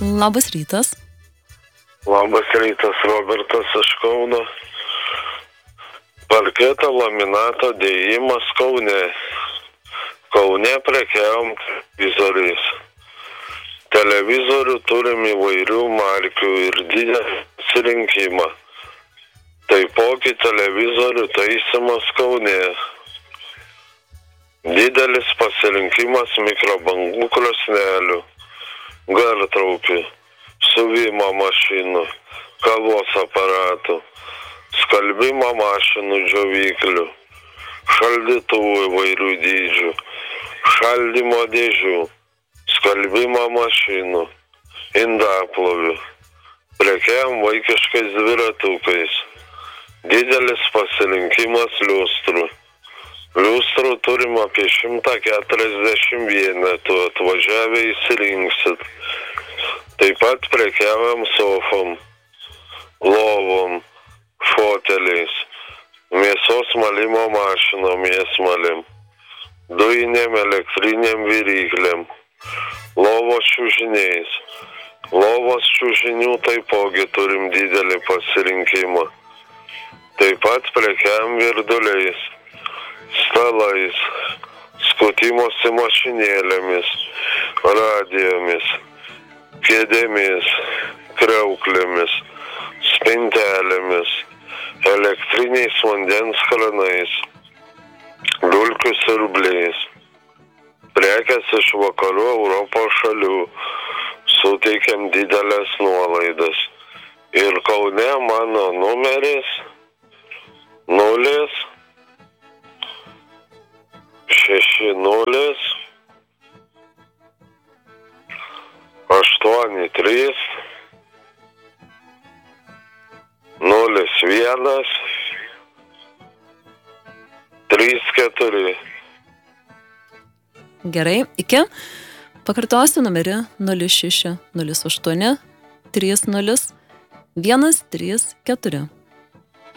Labas rytas. Labas rytas, Robertas iš Kauno. Parketo laminato dėjimas Kaune. Kaune prekiavom televizoriais. Televizorių turim įvairių markių ir didelį pasirinkimą. Taipogi televizorių taisymas Kaune. Didelis pasirinkimas mikrobangų krosnelių, gartraukių, siuvimo mašinų, kavos aparatų, skalbimo mašinų džiovyklių, šaldytuvų įvairių dydžių, šaldymo dėžių, skalbimo mašinų, indaplovių, prekiaujam vaikiškais dviratukais, didelis pasirinkimas liustrų. Liustrų turim apie 140 vienetų, atvažiavę įsirinksit. Taip pat prekiaujam sofom, lovom, foteliais, mėsos malimo mašinom, mėsmalėm, dujinėm elektrinėm viryklėm, lovos čiužiniais. Lovos čiužinių taipogi turim didelį pasirinkimą. Taip pat prekiaujam virduliais, stalais, skutimosi mašinėlėmis, radijomis, kėdėmis, kriauklėmis, spintelėmis, elektriniais vandens kranais, dulkių siurbliais. Prekės iš vakarų Europos šalių suteikiam didelės nuolaidas. Ir Kaune mano numeris 060 83 01 34. Gerai, iki. Pakartosiu numerį 0608 30 134.